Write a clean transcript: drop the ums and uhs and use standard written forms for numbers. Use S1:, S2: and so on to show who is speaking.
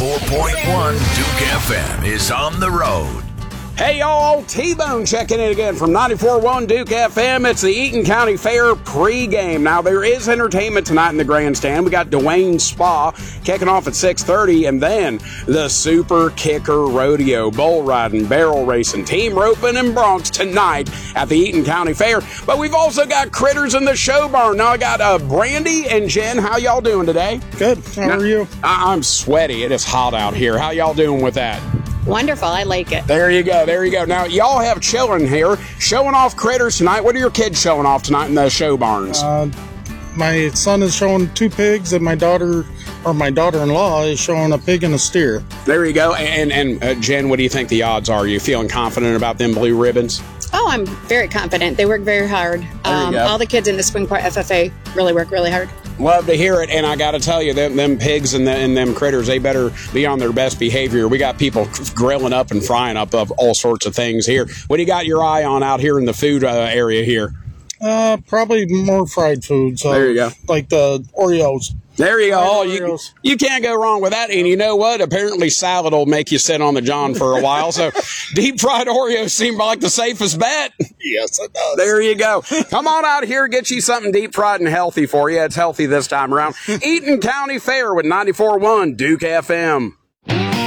S1: 94.1 Duke FM is on the road.
S2: Hey, y'all, T-Bone checking in again from 94.1 Duke FM. It's the Eaton County Fair pregame. Now, there is entertainment tonight in the grandstand. We got Dwayne Spa kicking off at 6:30, and then the Super Kicker Rodeo, bull riding, barrel racing, team roping, and broncs tonight at the Eaton County Fair. But we've also got critters in the show barn. Now, I got Brandy and Jen. How y'all doing today?
S3: Good. How are you?
S2: I'm sweaty. It is hot out here. How y'all doing with that?
S4: Wonderful. I like it.
S2: There you go. There you go. Now, y'all have children here showing off critters tonight. What are your kids showing off tonight in the show barns?
S3: My son is showing 2 pigs, and my daughter-in-law is showing a pig and a steer.
S2: There you go. And Jen, what do you think the odds are? Are you feeling confident about them blue ribbons?
S4: Oh, I'm very confident. They work very hard. All the kids in the Swingport FFA really work really hard.
S2: Love to hear it, and I got to tell you, them pigs and them critters, they better be on their best behavior. We got people grilling up and frying up of all sorts of things here. What do you got your eye on out here in the food area here?
S3: Probably more fried foods.
S2: There you go.
S3: Like the Oreos.
S2: There you go. Oh,
S3: Oreos.
S2: you can't go wrong with that. And you know what? Apparently salad will make you sit on the john for a while. So deep fried Oreos seem like the safest bet.
S3: Yes, it does.
S2: There you go. Come on out here, get you something deep fried and healthy for you. It's healthy this time around. Eaton County Fair with 94.1 Duke FM.